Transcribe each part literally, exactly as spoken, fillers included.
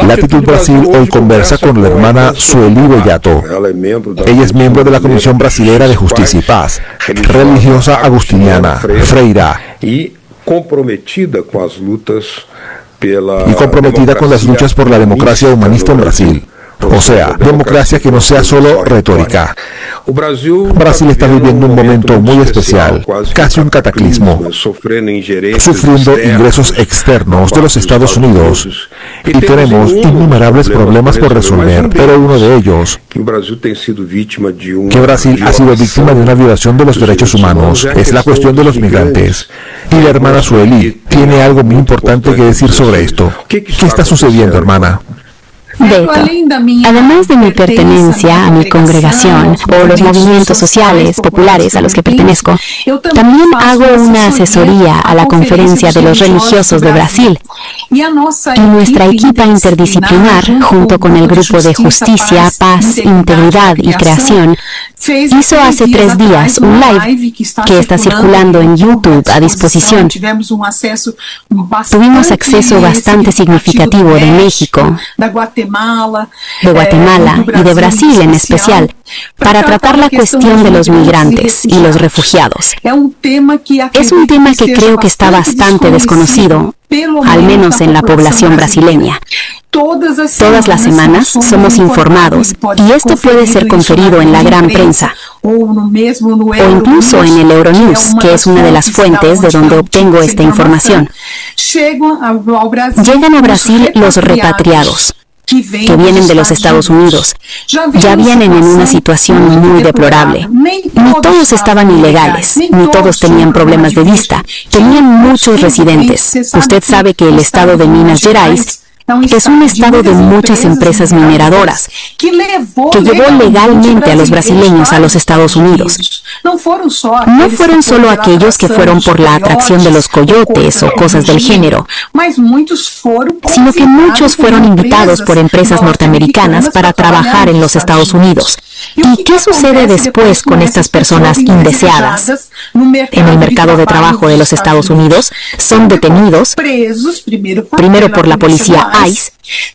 Latitud Brasil hoy conversa con la hermana Sueli Bellato. Ella es miembro de la Comisión Brasilera de Justicia y Paz, religiosa agustiniana, freira, y comprometida con las lutas y comprometida con las luchas por la democracia humanista en Brasil. O sea, democracia que no sea solo retórica. Brasil está viviendo un momento muy especial, casi un cataclismo, sufriendo ingresos externos de los Estados Unidos. Y tenemos innumerables problemas por resolver, pero uno de ellos, que Brasil ha sido víctima de una violación de los derechos humanos, es la cuestión de los migrantes. Y la hermana Sueli tiene algo muy importante que decir sobre esto. ¿Qué está sucediendo, hermana? Beto, además de mi pertenencia a mi congregación o los movimientos sociales populares a los que pertenezco, también hago una asesoría a la Conferencia de los Religiosos de Brasil. Y nuestra equipa interdisciplinar, junto con el Grupo de Justicia, Paz, Integridad y Creación, hizo hace tres días un live que está circulando en YouTube a disposición. Tuvimos acceso bastante significativo de México, de Guatemala y de Brasil en especial, para tratar la cuestión de los migrantes y los refugiados. Es un tema que creo que está bastante desconocido, al menos en la población brasileña. Todas las semanas somos informados y esto puede ser conferido en la gran prensa o incluso en el Euronews, que es una de las fuentes de donde obtengo esta información. Llegan a Brasil los repatriados, que vienen de los Estados Unidos. Ya vienen en una situación muy deplorable. Ni todos estaban ilegales, ni todos tenían problemas de vista. Tenían muchos residentes. Usted sabe que el estado de Minas Gerais es un estado de muchas empresas mineradoras que llevó legalmente a los brasileños a los Estados Unidos. No fueron solo aquellos que fueron por la atracción de los coyotes o cosas del género, sino que muchos fueron invitados por empresas norteamericanas para trabajar en los Estados Unidos. ¿Y qué sucede después con estas personas indeseadas? En el mercado de trabajo de los Estados Unidos son detenidos, primero por la policía ICE,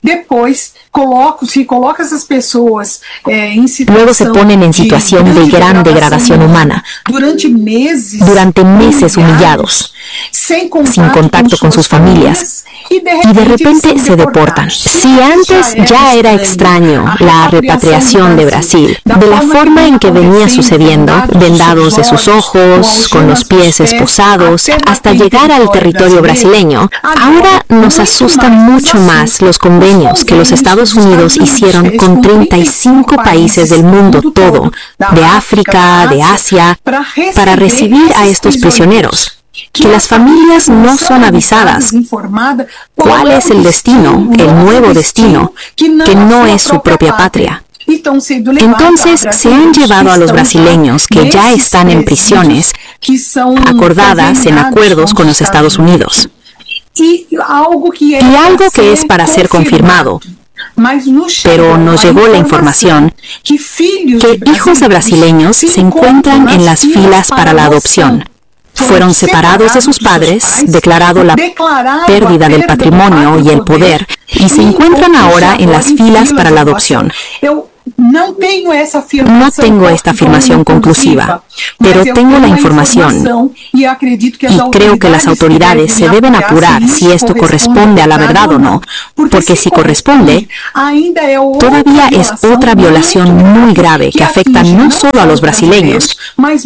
luego se ponen en situación de gran degradación humana, durante meses humillados, sin contacto con sus familias, y de repente se deportan. Si antes ya era extraño la repatriación de Brasil, de la forma en que venía sucediendo, vendados de sus ojos, con los pies esposados, hasta llegar al territorio brasileño, ahora nos asustan mucho más los convenios que los Estados Unidos hicieron con treinta y cinco países del mundo todo, de África, de Asia, para recibir a estos prisioneros. Que las familias no son avisadas cuál es el destino, el nuevo destino, que no es su propia patria. Entonces se han llevado a los brasileños que ya están en prisiones, acordadas en acuerdos con los Estados Unidos. Y algo que es para ser confirmado. Pero nos llegó la información que hijos de brasileños se encuentran en las filas para la adopción. Fueron separados de sus padres, declarado la pérdida del patrimonio y el poder, y se encuentran ahora en las filas para la adopción. No tengo esta afirmación conclusiva, pero tengo la información y creo que las autoridades se deben apurar si esto corresponde a la verdad o no, porque si corresponde, todavía es otra violación muy grave que afecta no solo a los brasileños,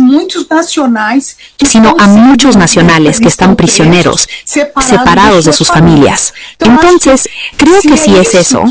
sino a muchos nacionales que están prisioneros, separados de sus familias. Entonces, creo que si es eso,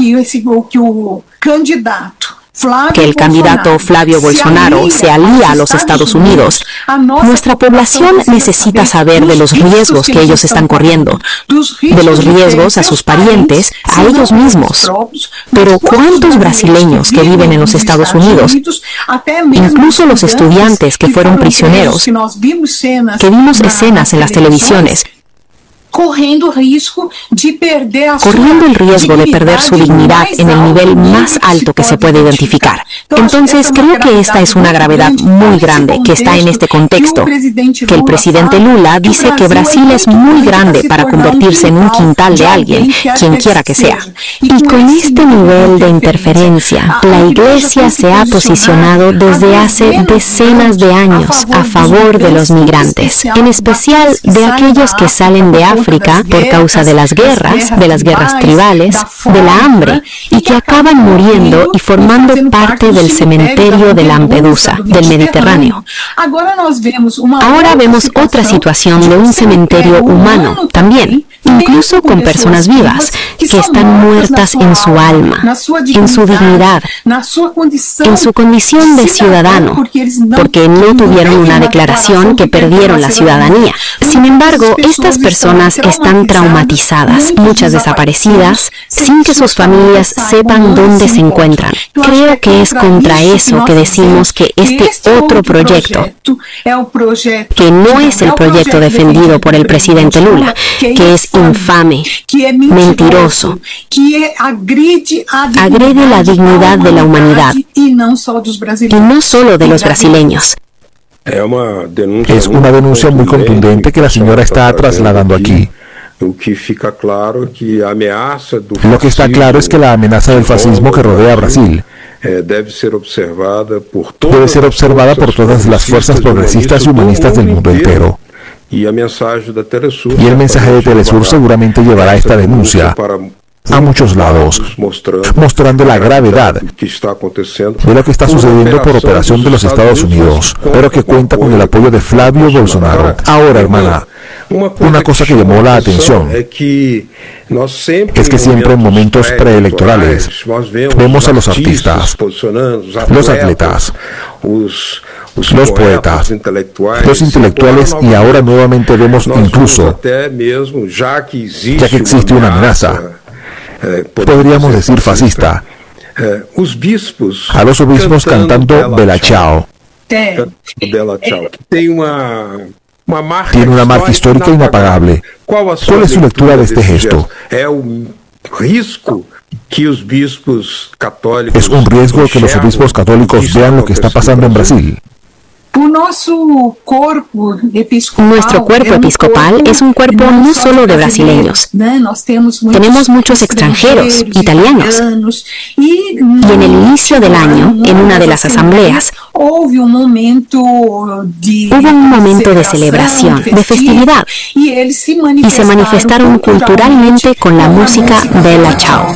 que el candidato Flavio Bolsonaro se alía a los Estados Unidos, nuestra población necesita saber de los riesgos que ellos están corriendo, de los riesgos a sus parientes, a ellos mismos. Pero ¿cuántos brasileños que viven en los Estados Unidos, incluso los estudiantes que fueron prisioneros, que vimos escenas en las televisiones, corriendo el riesgo de perder su dignidad en el nivel más alto que se puede identificar? Entonces creo que esta es una gravedad muy grande que está en este contexto, que el presidente Lula dice que Brasil es muy grande para convertirse en un quintal de alguien, quien quiera que sea. Y con este nivel de interferencia, la Iglesia se ha posicionado desde hace decenas de años a favor de los migrantes, en especial de aquellos que salen de África por causa de las guerras, de las guerras tribales, de la hambre, y que acaban muriendo y formando parte del cementerio de Lampedusa, del Mediterráneo. Ahora vemos otra situación de un cementerio humano también, incluso con personas vivas, que están muertas en su alma, en su dignidad, en su condición de ciudadano, porque no tuvieron una declaración que perdieron la ciudadanía. Sin embargo, estas personas están traumatizadas, muchas desaparecidas, sin que sus familias sepan dónde se encuentran. Creo que es contra eso que decimos que este otro proyecto, que no es el proyecto defendido por el presidente Lula, que es infame, mentiroso, agrede la dignidad de la humanidad y no solo de los brasileños. Es una denuncia muy contundente que la señora está trasladando aquí. Lo que está claro es que la amenaza del fascismo que rodea a Brasil debe ser observada por todas las fuerzas progresistas y humanistas del mundo entero. Y el mensaje de Telesur seguramente llevará esta denuncia a muchos lados, mostrando la gravedad de lo que está sucediendo por operación de los Estados Unidos, pero que cuenta con el apoyo de Flavio Bolsonaro. Ahora, hermana, una cosa que llamó la atención es que siempre en momentos preelectorales vemos a los artistas, los atletas, los poetas, los intelectuales, y ahora nuevamente vemos incluso, ya que existe una amenaza, podríamos decir fascista, a los obispos cantando Bella Ciao. Tiene una marca histórica inapagable. ¿Cuál es su lectura de este gesto? ¿Es un riesgo que los obispos católicos vean lo que está pasando en Brasil? Nuestro cuerpo episcopal es un cuerpo no solo de brasileños. Tenemos muchos extranjeros, italianos. Y en el inicio del año, en una de las asambleas, hubo un momento de celebración, de festividad, y se manifestaron culturalmente con la música Bella Ciao.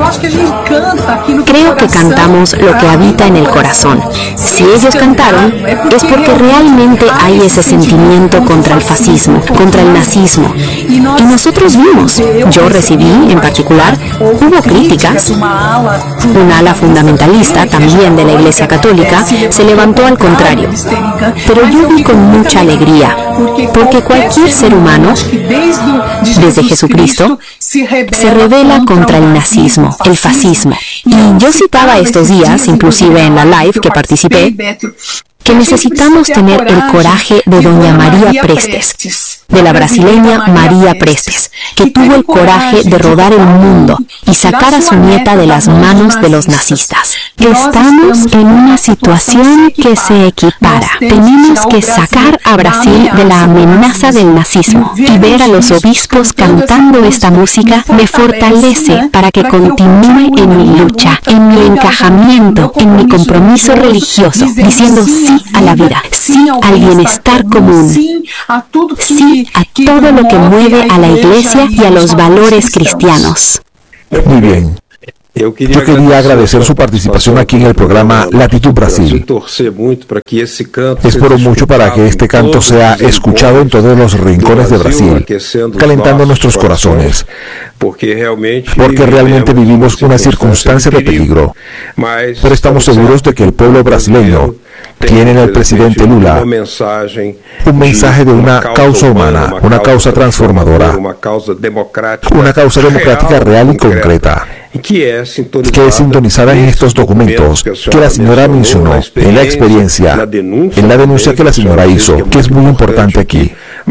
Creo que cantamos lo que habita en el corazón. Si ellos cantaron, es porque realmente hay ese sentimiento contra el fascismo, contra el nazismo. Y nosotros vimos, yo recibí en particular, hubo críticas. Un ala fundamentalista, también de la Iglesia Católica, se levantó al contrario. Pero yo vi con mucha alegría, porque cualquier ser humano, desde Jesucristo, se rebela contra el nazismo, el fascismo. Y yo citaba estos días, inclusive en la live que participé, que necesitamos tener el coraje de doña María Prestes, de la brasileña María Prestes, que tuvo el coraje de rodar el mundo y sacar a su nieta de las manos de los nazistas. Estamos en una situación que se equipara. Tenemos que sacar a Brasil de la amenaza del nazismo, y ver a los obispos cantando esta música me fortalece para que continúe en mi lucha, en mi encajamiento, en mi compromiso religioso, diciendo sí a la vida, sí al bienestar común, sí a todo lo que mueve a la Iglesia y a los valores cristianos. Muy bien. Yo quería agradecer su participación aquí en el programa Latitud Brasil. Espero mucho para que este canto sea escuchado en todos los rincones de Brasil, calentando nuestros corazones, porque realmente vivimos una circunstancia de peligro. Pero estamos seguros de que el pueblo brasileño tiene en el presidente Lula un mensaje de una causa humana, una causa transformadora, una causa democrática real y concreta, que es sintonizada en estos documentos que la señora mencionó, en la experiencia, en la denuncia que la señora hizo, que es muy importante aquí,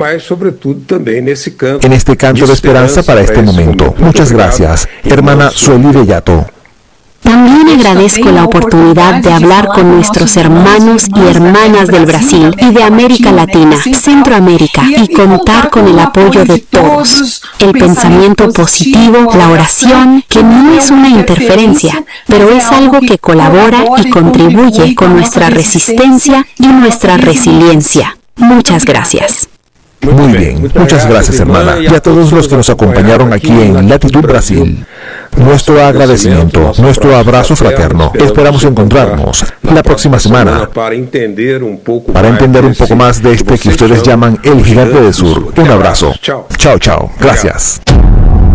en este canto de esperanza para este momento. Muchas gracias, hermana Sueli Bellato. También agradezco la oportunidad de hablar con nuestros hermanos y hermanas del Brasil y de América Latina, Centroamérica, y contar con el apoyo de todos. El pensamiento positivo, la oración, que no es una interferencia, pero es algo que colabora y contribuye con nuestra resistencia y nuestra resiliencia. Muchas gracias. Muy bien, muchas gracias, hermana, y a todos los que nos acompañaron aquí en Latitud Brasil. Nuestro agradecimiento, nuestro abrazo fraterno. Esperamos encontrarnos la próxima semana para entender un poco más de este que ustedes llaman el Gigante del Sur. Un abrazo. Chao, chao. Gracias.